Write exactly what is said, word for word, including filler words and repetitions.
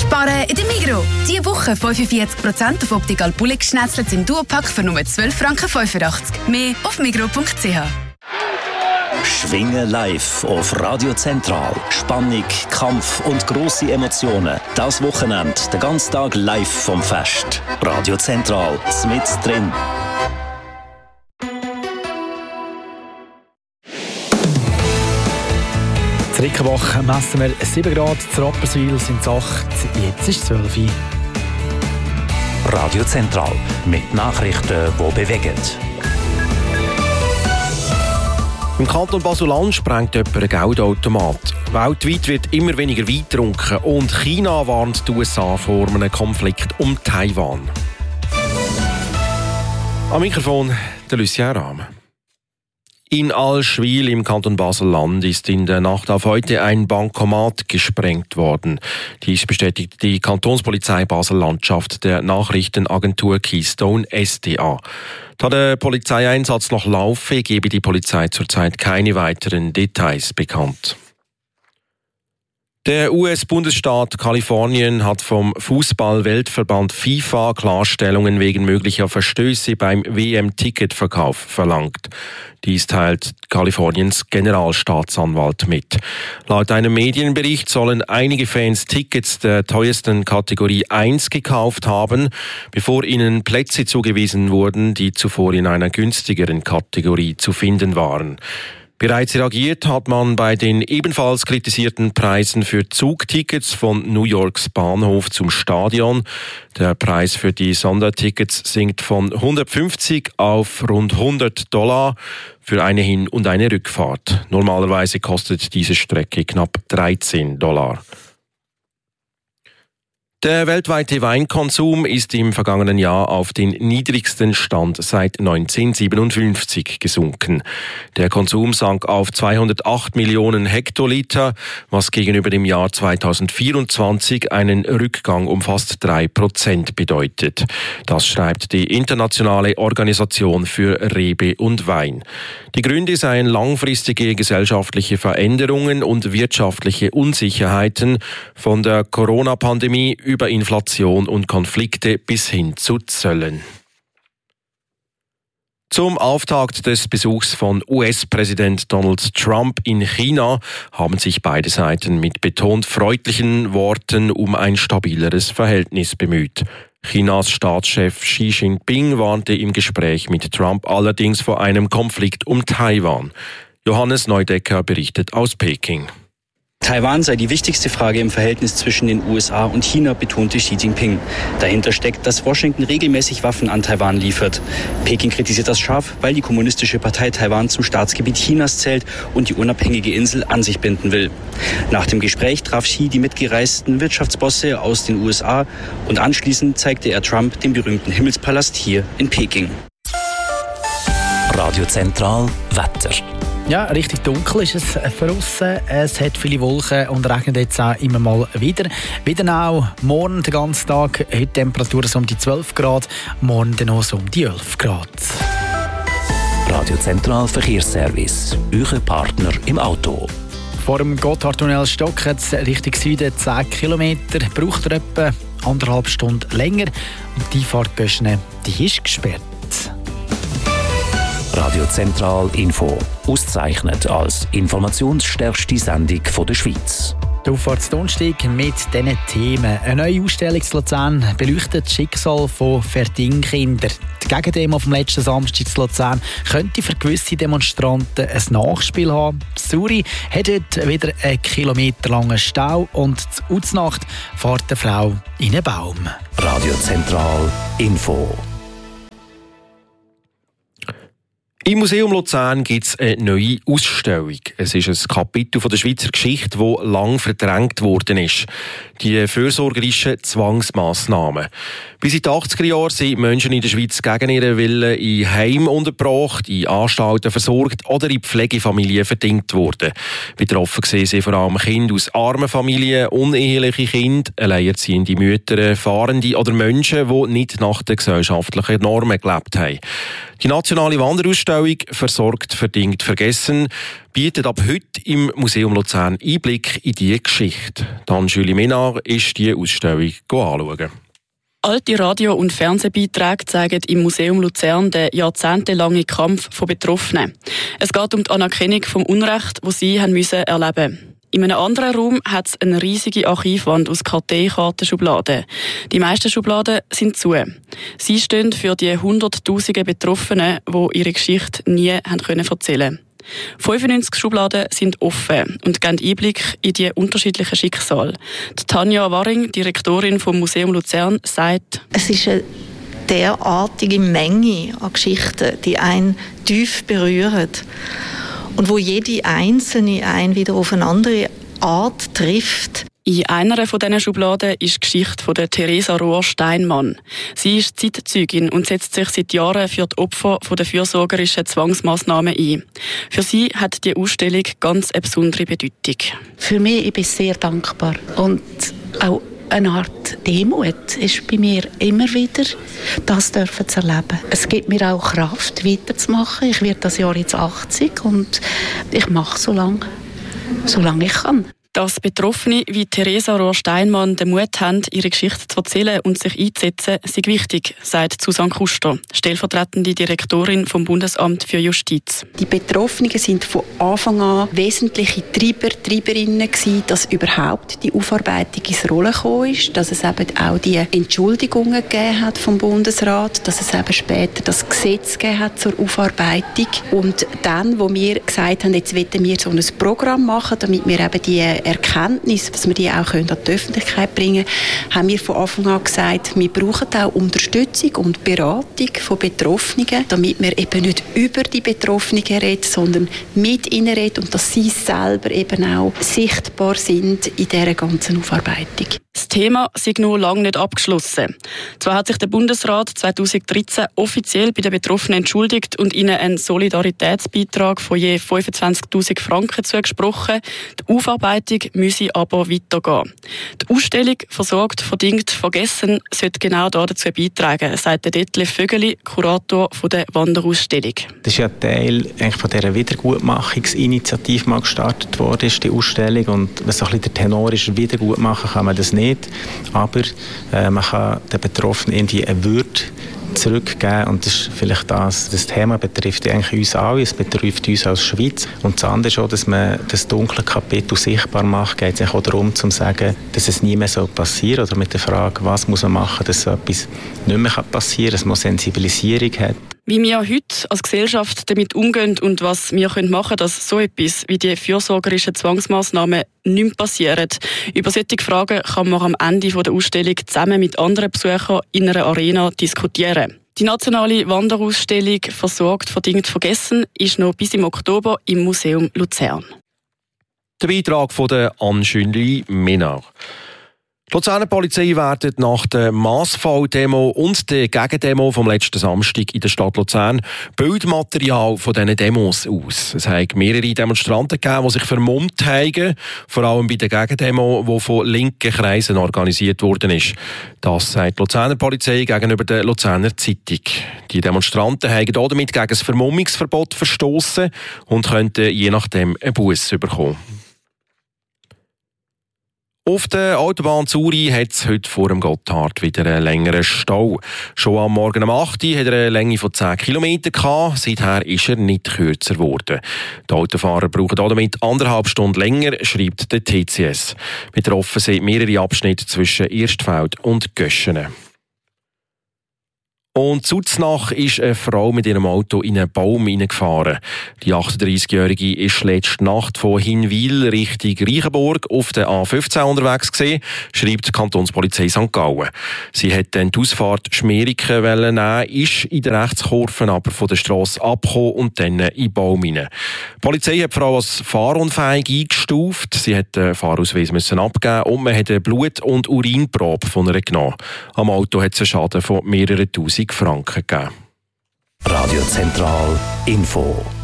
Sparen in der Migros. Diese Woche fünfundvierzig Prozent auf Optical Bullig Schnetzlets im Duopack für nur zwölf Franken fünfundachtzig. Mehr auf migros punkt c h. Schwingen live auf Radio Zentral. Spannung, Kampf und grosse Emotionen. Das Wochenende, den ganzen Tag live vom Fest. Radio Zentral, mit drin. In Rickenbach messen wir sieben Grad, in Rapperswil sind es acht, jetzt ist es zwölf. Radio Zentral, mit Nachrichten, die bewegen. Im Kanton Basel-Land sprengt jemand einen Geldautomat. Weltweit wird immer weniger Wein getrunken und China warnt die U S A vor einem Konflikt um Taiwan. Am Mikrofon der Lucien Rahm. In Allschwil im Kanton Basel-Land ist in der Nacht auf heute ein Bankomat gesprengt worden. Dies bestätigt die Kantonspolizei Basel-Landschaft der Nachrichtenagentur Keystone S D A. Da der Polizeieinsatz noch laufe, gebe die Polizei zurzeit keine weiteren Details bekannt. Der U S-Bundesstaat Kalifornien hat vom Fußball-Weltverband FIFA Klarstellungen wegen möglicher Verstöße beim W M-Ticketverkauf verlangt. Dies teilt Kaliforniens Generalstaatsanwalt mit. Laut einem Medienbericht sollen einige Fans Tickets der teuersten Kategorie eins gekauft haben, bevor ihnen Plätze zugewiesen wurden, die zuvor in einer günstigeren Kategorie zu finden waren. Bereits reagiert hat man bei den ebenfalls kritisierten Preisen für Zugtickets von New Yorks Bahnhof zum Stadion. Der Preis für die Sondertickets sinkt von hundertfünfzig auf rund hundert Dollar für eine Hin- und eine Rückfahrt. Normalerweise kostet diese Strecke knapp dreizehn Dollar. Der weltweite Weinkonsum ist im vergangenen Jahr auf den niedrigsten Stand seit neunzehnhundertsiebenundfünfzig gesunken. Der Konsum sank auf zweihundertacht Millionen Hektoliter, was gegenüber dem Jahr zweitausendvierundzwanzig einen Rückgang um fast drei Prozent bedeutet. Das schreibt die Internationale Organisation für Rebe und Wein. Die Gründe seien langfristige gesellschaftliche Veränderungen und wirtschaftliche Unsicherheiten von der Corona-Pandemie über Inflation und Konflikte bis hin zu Zöllen. Zum Auftakt des Besuchs von U S-Präsident Donald Trump in China haben sich beide Seiten mit betont freundlichen Worten um ein stabileres Verhältnis bemüht. Chinas Staatschef Xi Jinping warnte im Gespräch mit Trump allerdings vor einem Konflikt um Taiwan. Johannes Neudecker berichtet aus Peking. Taiwan sei die wichtigste Frage im Verhältnis zwischen den U S A und China, betonte Xi Jinping. Dahinter steckt, dass Washington regelmäßig Waffen an Taiwan liefert. Peking kritisiert das scharf, weil die Kommunistische Partei Taiwan zum Staatsgebiet Chinas zählt und die unabhängige Insel an sich binden will. Nach dem Gespräch traf Xi die mitgereisten Wirtschaftsbosse aus den U S A und anschließend zeigte er Trump den berühmten Himmelspalast hier in Peking. Radio Zentral Wetter. Ja, richtig dunkel ist es für aussen. Es hat viele Wolken und regnet jetzt auch immer mal wieder. Wieder auch morgen den ganzen Tag. Heute Temperaturen so um die zwölf Grad, morgen dann noch so um die elf Grad. Radio Zentral Verkehrsservice. Euer Partner im Auto. Vor dem Gotthardtunnel Stock es Richtung Süden zehn Kilometer. Braucht er etwa anderthalb Stunden länger. Und die Fahrtgöschene, die ist gesperrt. Radio Zentral Info. Ausgezeichnet als informationsstärkste Sendung der Schweiz. Der Auffahrtsdonnerstag mit diesen Themen. Eine neue Ausstellung in Luzern beleuchtet das Schicksal von Verdingkindern. Die Gegendemo vom letzten Samstag in Luzern könnte für gewisse Demonstranten ein Nachspiel haben. Zürich hat heute wieder einen kilometerlangen Stau und zur Uznacht fährt eine Frau in einen Baum. Radio Zentral Info. Im Museum Luzern gibt es eine neue Ausstellung. Es ist ein Kapitel von der Schweizer Geschichte, das lang verdrängt worden ist. Die fürsorgerischen Zwangsmassnahmen. Bis in die achtziger Jahre sind Menschen in der Schweiz gegen ihren Willen in Heimen untergebracht, in Anstalten versorgt oder in Pflegefamilien verdingt worden. Betroffen sind vor allem Kinder aus armen Familien, uneheliche Kinder, alleinerziehende Mütter, Fahrende oder Menschen, die nicht nach den gesellschaftlichen Normen gelebt haben. Die nationale Wanderausstellung «Versorgt, verdingt, vergessen» bietet ab heute im Museum Luzern Einblick in diese Geschichte. Dann Julie Ménard ist die Ausstellung anschauen. Alte Radio- und Fernsehbeiträge zeigen im Museum Luzern den jahrzehntelangen Kampf von Betroffenen. Es geht um die Anerkennung vom Unrecht, das sie haben müssen erleben. In einem anderen Raum hat es eine riesige Archivwand aus Karteikartenschubladen. Die meisten Schubladen sind zu. Sie stehen für die hunderttausenden Betroffenen, die ihre Geschichte nie haben können erzählen. fünfundneunzig Schubladen sind offen und geben Einblick in die unterschiedlichen Schicksale. Die Tanja Waring, Direktorin vom Museum Luzern, sagt: Es ist eine derartige Menge an Geschichten, die einen tief berühren und wo jede einzelne einen wieder auf eine andere Art trifft. In einer von diesen Schubladen ist die Geschichte von der Theresa Rohr-Steinmann. Sie ist Zeitzeugin und setzt sich seit Jahren für die Opfer der fürsorgerischen Zwangsmaßnahmen ein. Für sie hat die Ausstellung ganz eine besondere Bedeutung. Für mich ich bin ich sehr dankbar und auch eine Art Demut ist bei mir immer wieder, das dürfen zu erleben. Es gibt mir auch Kraft, weiterzumachen. Ich werde das Jahr jetzt achtzig und ich mache so lange, so lange ich kann. Dass Betroffene wie Theresa Rohr-Steinmann den Mut haben, ihre Geschichte zu erzählen und sich einzusetzen, ist wichtig, sagt Susanne Kuster, stellvertretende Direktorin vom Bundesamt für Justiz. Die Betroffenen sind von Anfang an wesentliche Treiber, Treiberinnen gewesen, dass überhaupt die Aufarbeitung ins Rollen gekommen ist, dass es eben auch die Entschuldigungen gegeben hat vom Bundesrat, dass es eben später das Gesetz gegeben hat zur Aufarbeitung und dann, wo wir gesagt haben, jetzt wollen wir so ein Programm machen, damit wir eben die Erkenntnis, dass wir die auch an die Öffentlichkeit bringen können, haben wir von Anfang an gesagt, wir brauchen auch Unterstützung und Beratung von Betroffenen, damit wir eben nicht über die Betroffenen reden, sondern mit ihnen reden und dass sie selber eben auch sichtbar sind in dieser ganzen Aufarbeitung. Das Thema ist noch lange nicht abgeschlossen. Zwar hat sich der Bundesrat zweitausenddreizehn offiziell bei den Betroffenen entschuldigt und ihnen einen Solidaritätsbeitrag von je fünfundzwanzigtausend Franken zugesprochen. Die Aufarbeitung müsse aber weitergehen. Die Ausstellung «Versorgt, verdingt, vergessen» sollte genau dazu beitragen, sagt Detlef Vögeli, Kurator der Wanderausstellung. Das ist ja Teil eigentlich von dieser Wiedergutmachungsinitiative mal gestartet worden, ist die Ausstellung. Und wenn so ein bisschen der Tenor ist, wiedergutmachen kann man das nicht. Aber äh, man kann den Betroffenen irgendwie eine Würde zurückgeben und das ist vielleicht das, das Thema betrifft eigentlich uns alle, es betrifft uns als Schweiz und das andere ist auch, dass man das dunkle Kapitel sichtbar macht, geht es auch darum zu sagen, dass es nie mehr so passiert oder mit der Frage, was muss man machen, dass so etwas nicht mehr passieren kann, dass man Sensibilisierung hat. Wie wir heute als Gesellschaft damit umgehen und was wir machen können, dass so etwas wie die fürsorgerischen Zwangsmaßnahmen nicht mehr passieren. Über solche Fragen kann man am Ende der Ausstellung zusammen mit anderen Besuchern in einer Arena diskutieren. Die nationale Wanderausstellung «Versorgt, verdingt, vergessen» ist noch bis im Oktober im Museum Luzern. Der Beitrag von der Anne-Julie Ménard. Die Luzerner Polizei wertet nach der Massfall-Demo und der Gegendemo vom letzten Samstag in der Stadt Luzern Bildmaterial von diesen Demos aus. Es hat mehrere Demonstranten gegeben, die sich vermummt haben, vor allem bei der Gegendemo, die von linken Kreisen organisiert worden ist. Das sagt die Luzerner Polizei gegenüber der Luzerner Zeitung. Die Demonstranten haben damit gegen das Vermummungsverbot verstoßen und könnten je nachdem einen Buss bekommen. Auf der Autobahn Zürich hat es heute vor dem Gotthard wieder einen längeren Stau. Schon am Morgen um acht Uhr hatte er eine Länge von zehn Kilometern gehabt. Seither ist er nicht kürzer geworden. Die Autofahrer brauchen damit anderthalb Stunden länger, schreibt der T C S. Betroffen sind mehrere Abschnitte zwischen Erstfeld und Göschenen. Und Zuznach ist eine Frau mit ihrem Auto in einen Baum hineingefahren. Die achtunddreißigjährige ist letzte Nacht von Hinwil Richtung Reichenburg auf der A fünfzehn unterwegs gewesen, schreibt die Kantonspolizei Sankt Gallen. Sie hat dann die Ausfahrt Schmeriken nehmen, ist in der Rechtskurve aber von der Strasse abgekommen und dann in den Baum hinein. Die Polizei hat die Frau als fahrunfähig eingestuft. Sie hat den Fahrausweis müssen abgeben und man hat eine Blut- und Urinprobe von ihr genommen. Am Auto hat es einen Schaden von mehreren tausend Franken gegeben. Radio Zentral Info.